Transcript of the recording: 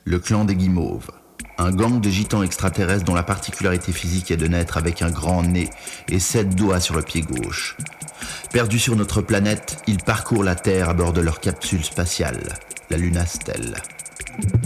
Le clan des Guimauves. Un gang de gitans extraterrestres dont la particularité physique est de naître avec un grand nez et 7 doigts sur le pied gauche. Perdus sur notre planète, ils parcourent la Terre à bord de leur capsule spatiale, la Lunastel.